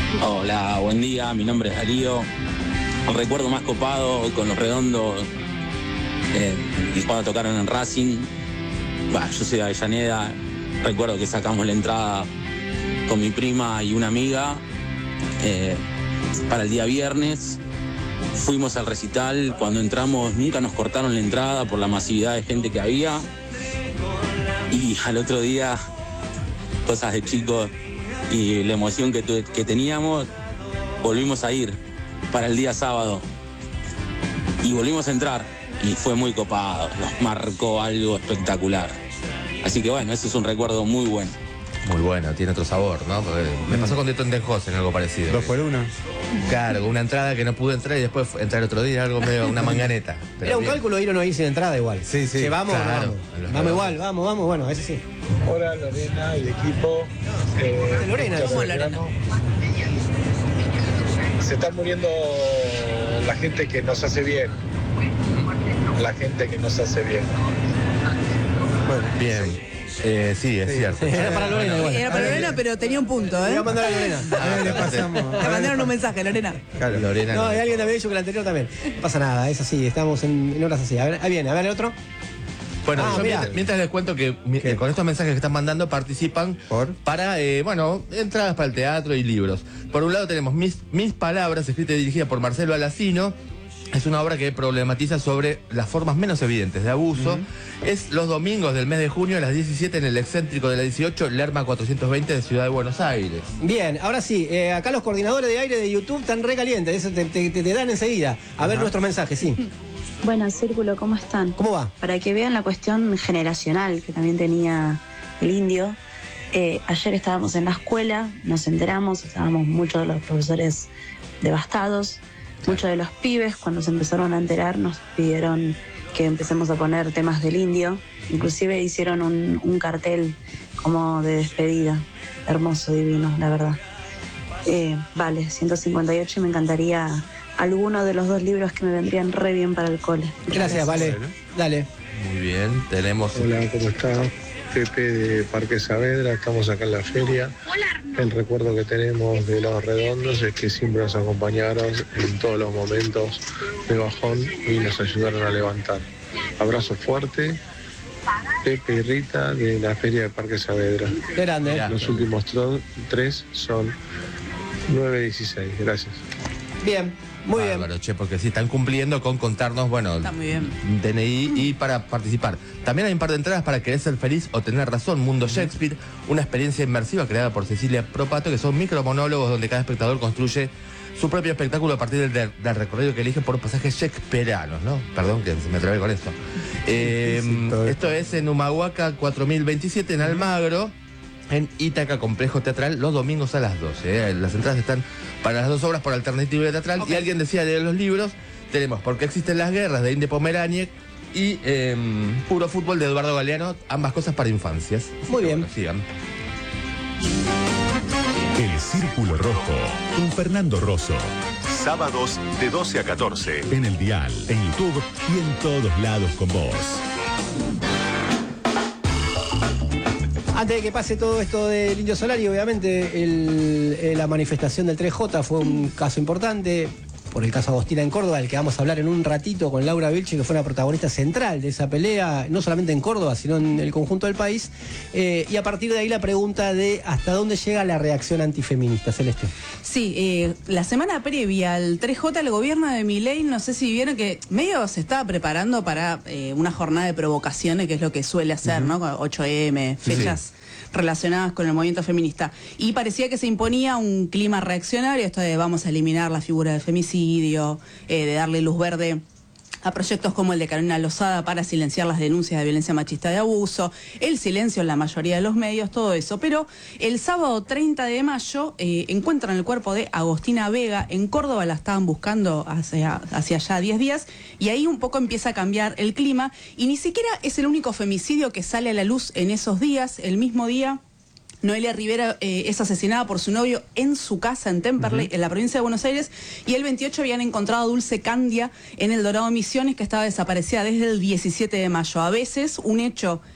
Hola, buen día, mi nombre es Darío. El recuerdo más copado con los Redondos, cuando tocaron en Racing. Yo soy de Avellaneda, recuerdo que sacamos la entrada con mi prima y una amiga para el día viernes. Fuimos al recital, cuando entramos nunca nos cortaron la entrada por la masividad de gente que había. Y al otro día, cosas de chicos y la emoción que teníamos, volvimos a ir para el día sábado y volvimos a entrar y fue muy copado, nos marcó algo espectacular. Así que bueno, ese es un recuerdo muy bueno. Muy bueno, tiene otro sabor, ¿no? Porque me pasó con Dayton en algo parecido. 2 por 1. Claro, con una entrada que no pude entrar y después entrar otro día, algo medio, una manganeta. Pero era un bien. cálculo ir o no ir sin entrada igual. Sí, sí. Vamos, Claro, vamos igual, vamos, bueno, ese sí. Hola Lorena y equipo. Lorena, Muchas ¿cómo gracias. Lorena? Se están muriendo la gente que nos hace bien. La gente que nos hace bien. Bueno, Bien. Sí, es cierto. Era para Lorena igual. Era para Lorena, pero tenía un punto, Le ¿eh? voy a mandar a Lorena. A ver, le pasamos. Te mandaron un mensaje, Lorena. Claro. Lorena. No, no. y alguien había dicho que el anterior también. No pasa nada, es así, estamos en horas así. A ver, ahí viene, a ver el otro. Bueno, Ah, yo mirá. mientras les cuento que ¿Qué? con estos mensajes que están mandando participan para, entradas para el teatro y libros. Por un lado tenemos Mis Palabras, escrita y dirigida por Marcelo Alacino. Es una obra que problematiza sobre las formas menos evidentes de abuso. Es los domingos del mes de junio a las 17 en el excéntrico de la 18, Lerma 420 de Ciudad de Buenos Aires. Bien, ahora sí, acá los coordinadores de aire de YouTube están recalientes, eso te dan enseguida. A ver nuestros mensajes, sí. Bueno, Círculo, ¿cómo están? ¿Cómo va? Para que vean la cuestión generacional que también tenía el indio. Ayer estábamos en la escuela, nos enteramos, estábamos muchos de los profesores devastados, muchos de los pibes cuando se empezaron a enterar nos pidieron que empecemos a poner temas del indio, inclusive hicieron un cartel como de despedida, hermoso, divino, la verdad. Vale, 158 y me encantaría alguno de los 2 libros que me vendrían re bien para el cole. Gracias, vale. Dale. Muy bien, tenemos... Hola, ¿cómo estás? Pepe de Parque Saavedra, estamos acá en la feria. El recuerdo que tenemos de los Redondos es que siempre nos acompañaron en todos los momentos de bajón y nos ayudaron a levantar. Abrazo fuerte, Pepe y Rita de la feria de Parque Saavedra. Qué grande. Mirá. Los últimos 3 son 9-16. Gracias. Bien, muy bien. Bárbaro, che, porque sí, están cumpliendo con contarnos, bueno, Está muy bien. DNI y para participar. También hay un par de entradas para Querer Ser Feliz o Tener Razón, Mundo Shakespeare, una experiencia inmersiva creada por Cecilia Propato, que son micromonólogos donde cada espectador construye su propio espectáculo a partir del recorrido que elige por pasajes shakespearianos, ¿no? Perdón que se me trabé con eso. Esto es en Humahuaca 4027 en Almagro, en Ítaca Complejo Teatral, los domingos a las 12. Las entradas están para las 2 obras por Alternativa Teatral. Ok. Y alguien decía de los libros, tenemos Porque existen las guerras de Inde Pomeraniec y Puro Fútbol de Eduardo Galeano, ambas cosas para infancias. Así Muy que, bien. bueno, sigan. El Círculo Rojo, con Fernando Rosso. Sábados de 12 a 14. En el Dial, en YouTube y en todos lados con vos. Antes de que pase todo esto del Indio Solari, obviamente la manifestación del 3J fue un caso importante. Por el caso Agostina en Córdoba, del que vamos a hablar en un ratito con Laura Vilche, que fue una protagonista central de esa pelea, no solamente en Córdoba, sino en el conjunto del país. Y a partir de ahí la pregunta de hasta dónde llega la reacción antifeminista, Celeste. Sí, la semana previa al 3J, el gobierno de Milei, no sé si vieron que medio se estaba preparando para una jornada de provocaciones, que es lo que suele hacer, ¿no? 8M, fechas relacionadas con el movimiento feminista. Y parecía que se imponía un clima reaccionario, esto de vamos a eliminar la figura del femicidio, de darle luz verde a proyectos como el de Carolina Lozada para silenciar las denuncias de violencia machista de abuso, el silencio en la mayoría de los medios, todo eso. Pero el sábado 30 de mayo encuentran el cuerpo de Agostina Vega en Córdoba, la estaban buscando hacia ya 10 días, y ahí un poco empieza a cambiar el clima, y ni siquiera es el único femicidio que sale a la luz en esos días. El mismo día Noelia Rivera es asesinada por su novio en su casa en Temperley, en la provincia de Buenos Aires, y el 28 habían encontrado a Dulce Candia en el Dorado Misiones, que estaba desaparecida desde el 17 de mayo. A veces un hecho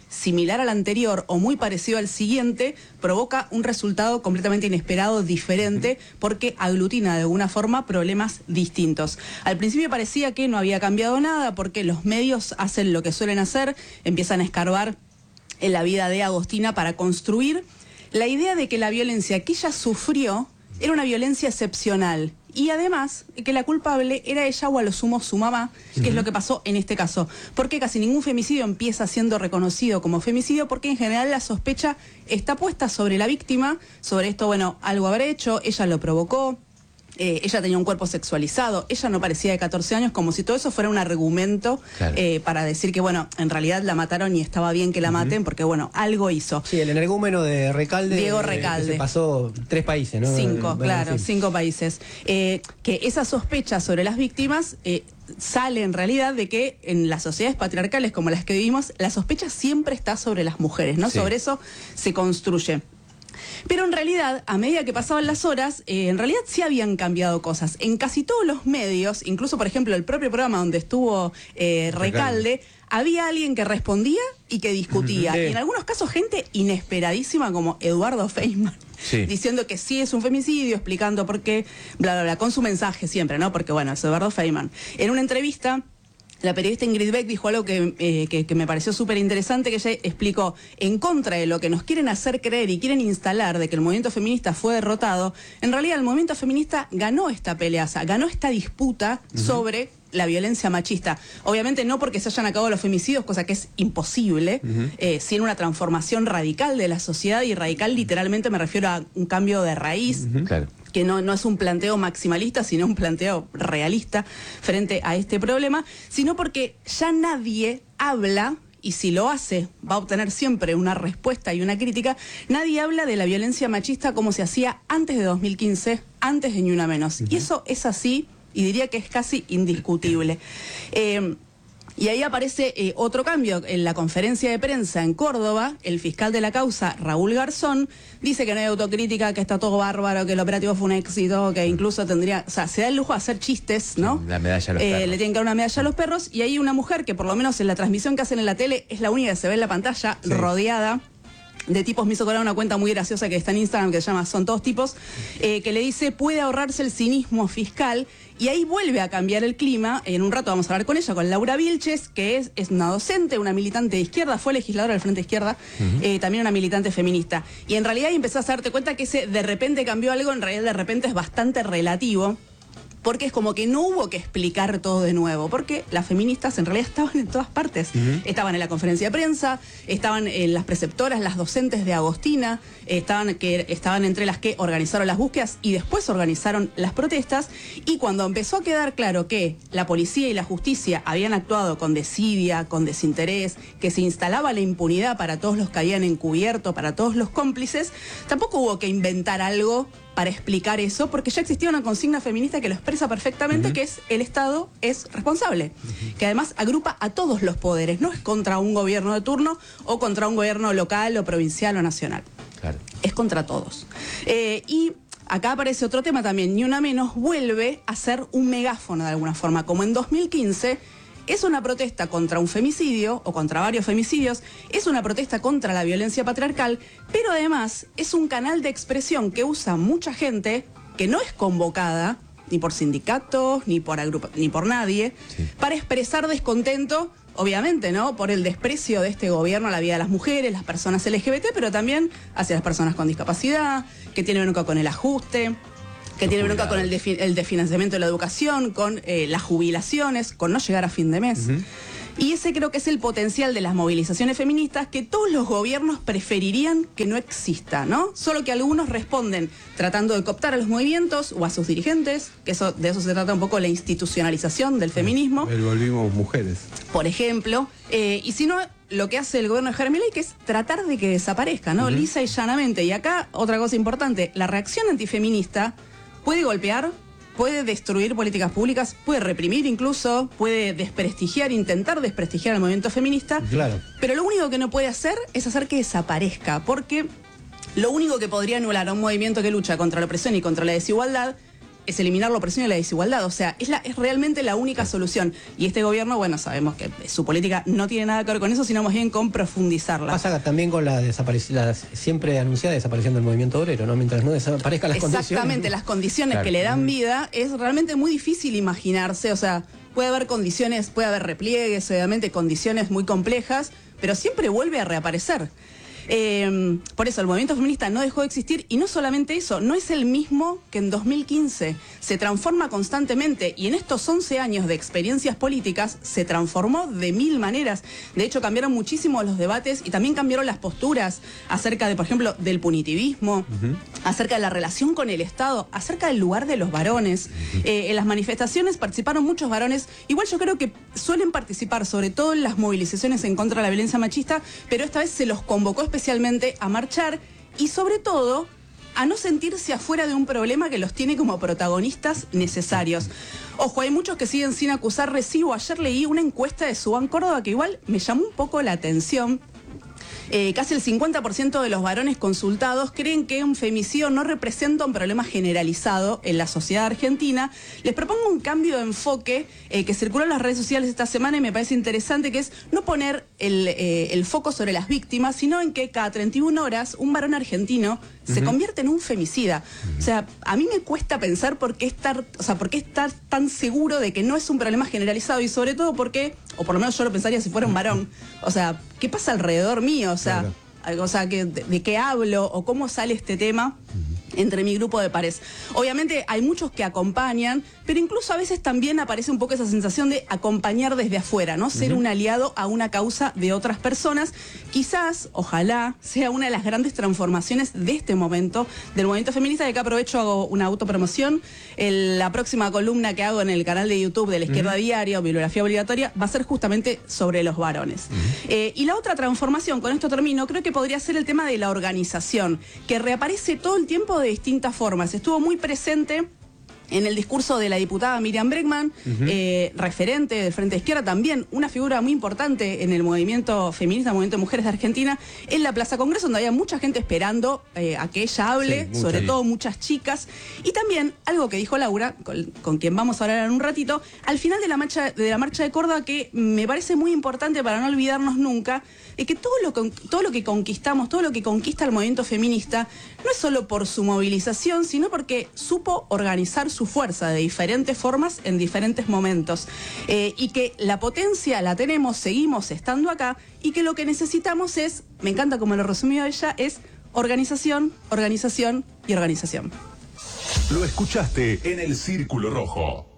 similar al anterior o muy parecido al siguiente, provoca un resultado completamente inesperado, diferente, porque aglutina de alguna forma problemas distintos. Al principio parecía que no había cambiado nada porque los medios hacen lo que suelen hacer, empiezan a escarbar en la vida de Agostina para construir la idea de que la violencia que ella sufrió era una violencia excepcional. Y además, que la culpable era ella o a lo sumo su mamá, que es lo que pasó en este caso. Porque casi ningún femicidio empieza siendo reconocido como femicidio, porque en general la sospecha está puesta sobre la víctima, sobre esto, bueno, algo habrá hecho, ella lo provocó, ella tenía un cuerpo sexualizado, ella no parecía de 14 años, como si todo eso fuera un argumento para decir que, bueno, en realidad la mataron y estaba bien que la maten, porque, bueno, algo hizo. Sí, el energúmeno de Recalde. Diego Recalde. Que se pasó 3 países, ¿no? 5, claro, 5 países. Que esa sospecha sobre las víctimas sale en realidad de que en las sociedades patriarcales como las que vivimos, la sospecha siempre está sobre las mujeres, ¿no? Sí. Sobre eso se construye. Pero en realidad, a medida que pasaban las horas, en realidad sí habían cambiado cosas. En casi todos los medios, incluso por ejemplo el propio programa donde estuvo Recalde, había alguien que respondía y que discutía. Y en algunos casos gente inesperadísima como Eduardo Feynman. Sí. Diciendo que sí es un femicidio, explicando por qué, bla, bla, bla, con su mensaje siempre, ¿no? Porque bueno, es Eduardo Feynman. En una entrevista, la periodista Ingrid Beck dijo algo que me pareció súper interesante, que ella explicó, en contra de lo que nos quieren hacer creer y quieren instalar de que el movimiento feminista fue derrotado, en realidad el movimiento feminista ganó esta pelea, ganó esta disputa sobre la violencia machista. Obviamente no porque se hayan acabado los femicidios, cosa que es imposible, sino una transformación radical de la sociedad, y radical literalmente me refiero a un cambio de raíz. Claro. Que no es un planteo maximalista, sino un planteo realista frente a este problema, sino porque ya nadie habla, y si lo hace va a obtener siempre una respuesta y una crítica, nadie habla de la violencia machista como se hacía antes de 2015, antes de Ni Una Menos. Y eso es así, y diría que es casi indiscutible. Y ahí aparece otro cambio. En la conferencia de prensa en Córdoba, el fiscal de la causa, Raúl Garzón, dice que no hay autocrítica, que está todo bárbaro, que el operativo fue un éxito, que incluso tendría... O sea, se da el lujo de hacer chistes, ¿no? La medalla a los perros. Le tienen que dar una medalla a los perros, y hay una mujer que por lo menos en la transmisión que hacen en la tele es la única que se ve en la pantalla, rodeada de tipos. Me hizo acordar una cuenta muy graciosa que está en Instagram que se llama Son Todos Tipos, que le dice, puede ahorrarse el cinismo fiscal. Y ahí vuelve a cambiar el clima. En un rato vamos a hablar con ella, con Laura Vilches, que es una docente, una militante de izquierda, fue legisladora del Frente Izquierda, también una militante feminista. Y en realidad empezás a darte cuenta que ese de repente cambió algo, en realidad de repente es bastante relativo, porque es como que no hubo que explicar todo de nuevo, porque las feministas en realidad estaban en todas partes. Estaban en la conferencia de prensa, estaban en las preceptoras, las docentes de Agostina, estaban entre las que organizaron las búsquedas y después organizaron las protestas, y cuando empezó a quedar claro que la policía y la justicia habían actuado con desidia, con desinterés, que se instalaba la impunidad para todos los que habían encubierto, para todos los cómplices, tampoco hubo que inventar algo para explicar eso, porque ya existía una consigna feminista que lo expresa perfectamente, que es el Estado es responsable, que además agrupa a todos los poderes, no es contra un gobierno de turno o contra un gobierno local o provincial o nacional. Claro. Es contra todos. Y acá aparece otro tema también, Ni Una Menos vuelve a ser un megáfono de alguna forma, como en 2015... Es una protesta contra un femicidio o contra varios femicidios, es una protesta contra la violencia patriarcal, pero además es un canal de expresión que usa mucha gente que no es convocada ni por sindicatos, ni por nadie, para expresar descontento, obviamente, ¿no? Por el desprecio de este gobierno a la vida de las mujeres, las personas LGBT, pero también hacia las personas con discapacidad, que tienen bronca con el ajuste, que tiene bronca con el desfinanciamiento de la educación, con las jubilaciones, con no llegar a fin de mes. Y ese creo que es el potencial de las movilizaciones feministas, que todos los gobiernos preferirían que no exista, ¿no? Solo que algunos responden tratando de cooptar a los movimientos o a sus dirigentes, que de eso se trata un poco la institucionalización del feminismo. Volvimos mujeres. Por ejemplo, y si no, lo que hace el gobierno de Javier Milei, que es tratar de que desaparezca, ¿no? Lisa y llanamente. Y acá, otra cosa importante, la reacción antifeminista puede golpear, puede destruir políticas públicas, puede reprimir incluso, puede desprestigiar, intentar desprestigiar al movimiento feminista. Claro. Pero lo único que no puede hacer es hacer que desaparezca, porque lo único que podría anular a un movimiento que lucha contra la opresión y contra la desigualdad es eliminar la opresión y la desigualdad. O sea, es realmente la única solución. Y este gobierno, bueno, sabemos que su política no tiene nada que ver con eso, sino más bien con profundizarla. Pasa también con la siempre anunciada desaparición del movimiento obrero, ¿no? Mientras no desaparezcan las condiciones. Exactamente, las condiciones que le dan vida, es realmente muy difícil imaginarse. O sea, puede haber condiciones, puede haber repliegues, obviamente, condiciones muy complejas, pero siempre vuelve a reaparecer. Por eso el movimiento feminista no dejó de existir, y no solamente eso, no es el mismo que en 2015, se transforma constantemente, y en estos 11 años de experiencias políticas se transformó de mil maneras. De hecho, cambiaron muchísimo los debates y también cambiaron las posturas acerca de, por ejemplo, del punitivismo, acerca de la relación con el Estado, acerca del lugar de los varones. En las manifestaciones participaron muchos varones. Igual yo creo que suelen participar, sobre todo en las movilizaciones en contra de la violencia machista, pero esta vez se los convocó especialmente a marchar y sobre todo a no sentirse afuera de un problema que los tiene como protagonistas necesarios. Ojo, hay muchos que siguen sin acusar recibo. Ayer leí una encuesta de Subán Córdoba que igual me llamó un poco la atención. Casi el 50% de los varones consultados creen que un femicidio no representa un problema generalizado en la sociedad argentina. Les propongo un cambio de enfoque que circuló en las redes sociales esta semana y me parece interesante, que es no poner el foco sobre las víctimas, sino en que cada 31 horas un varón argentino se convierte en un femicida. O sea, a mí me cuesta pensar por qué estar tan seguro de que no es un problema generalizado, y sobre todo porque, o por lo menos yo lo pensaría si fuera un varón, o sea, ¿qué pasa alrededor mío? O sea, ¿de qué hablo o cómo sale este tema entre mi grupo de pares? Obviamente hay muchos que acompañan, pero incluso a veces también aparece un poco esa sensación de acompañar desde afuera, ¿no? Ser un aliado a una causa de otras personas. Quizás, ojalá, sea una de las grandes transformaciones de este momento, del movimiento feminista. De acá aprovecho, hago una autopromoción. La próxima columna que hago en el canal de YouTube de La Izquierda Diario, Bibliografía Obligatoria, va a ser justamente sobre los varones. Y la otra transformación, con esto termino, creo que podría ser el tema de la organización, que reaparece todo el tiempo de distintas formas. Estuvo muy presente en el discurso de la diputada Miriam Bregman, referente del Frente Izquierda, también una figura muy importante en el movimiento feminista, el movimiento de mujeres de Argentina, en la Plaza Congreso, donde había mucha gente esperando a que ella hable, sobre todo muchas chicas. Y también algo que dijo Laura, con quien vamos a hablar en un ratito, al final de la marcha de Córdoba, que me parece muy importante para no olvidarnos nunca, es que todo lo que conquistamos, todo lo que conquista el movimiento feminista, no es solo por su movilización, sino porque supo organizar su fuerza de diferentes formas en diferentes momentos, y que la potencia la tenemos, seguimos estando acá, y que lo que necesitamos es, me encanta como lo resumió ella, es organización, organización y organización. Lo escuchaste en El Círculo Rojo.